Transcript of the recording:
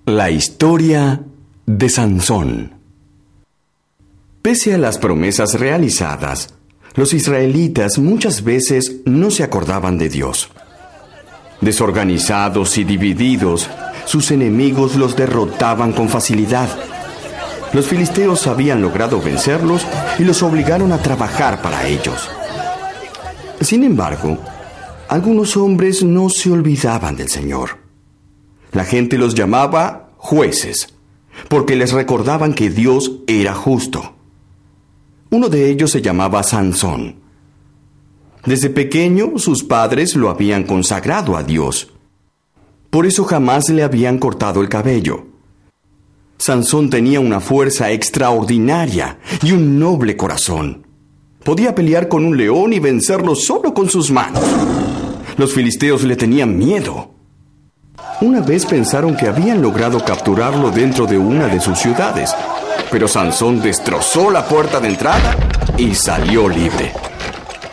La historia de Sansón. Pese a las promesas realizadas, los israelitas muchas veces no se acordaban de Dios. Desorganizados y divididos, sus enemigos los derrotaban con facilidad. Los filisteos habían logrado vencerlos y los obligaron a trabajar para ellos. Sin embargo, algunos hombres no se olvidaban del Señor. La gente los llamaba jueces, porque les recordaban que Dios era justo. Uno de ellos se llamaba Sansón. Desde pequeño, sus padres lo habían consagrado a Dios. Por eso jamás le habían cortado el cabello. Sansón tenía una fuerza extraordinaria y un noble corazón. Podía pelear con un león y vencerlo solo con sus manos. Los filisteos le tenían miedo. Una vez pensaron que habían logrado capturarlo dentro de una de sus ciudades, pero Sansón destrozó la puerta de entrada y salió libre.